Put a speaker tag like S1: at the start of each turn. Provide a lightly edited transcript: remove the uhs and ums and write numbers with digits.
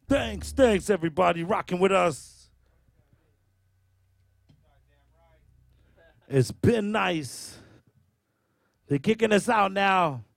S1: Thanks, everybody rocking with us. It's been nice. They're kicking us out now.